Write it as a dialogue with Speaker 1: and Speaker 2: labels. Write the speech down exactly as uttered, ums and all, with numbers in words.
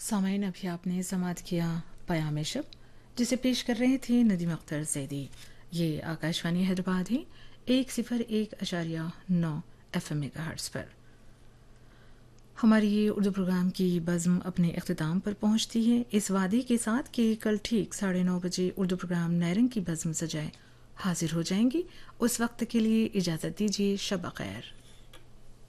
Speaker 1: सामाइन अभी आपने समात किया पयाम शब, जिसे पेश कर रहे थे नदीम अख्तर जैदी। ये आकाशवाणी हैदराबाद है, एक सिफर एक अशारिया नौ एफ एम मेगाहर्ट्ज़ पर। हमारी ये उर्दू प्रोग्राम की बज़्म अपने अख्ताम पर पहुंचती है इस वादे के साथ कि कल ठीक साढ़े नौ बजे उर्दू प्रोग्राम नैरंग की बज़्म सजाए हाजिर हो जाएंगी। उस वक्त के लिए इजाज़त दीजिए। शब खैर।